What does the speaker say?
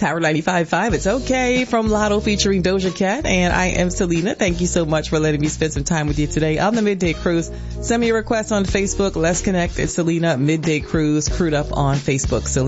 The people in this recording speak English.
Power 95.5, It's Okay from Lotto featuring Doja Cat. And I am Selena. Thank you so much for letting me spend some time with you today on the Midday Cruise. Send me a request on Facebook. Let's connect. It's Selena Midday Cruise, crewed up on Facebook. Selena.